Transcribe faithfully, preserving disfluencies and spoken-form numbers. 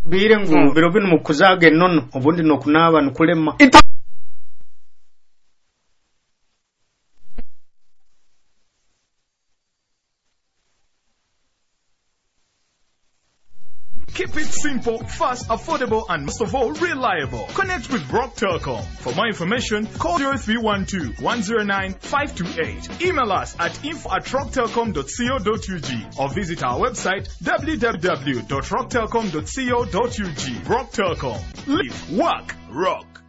bire ngu biro bino mukuzage nono obundi nokunaba nukulema. Keep it simple, fast, affordable, and most of all, reliable. Connect with Rock Telecom. For more information, call zero three one two, one zero nine, five two eight. Email us at info at rock telecom dot co dot u g or visit our website w w w dot rock telecom dot co dot u g. Rock Telecom. Live, work, rock.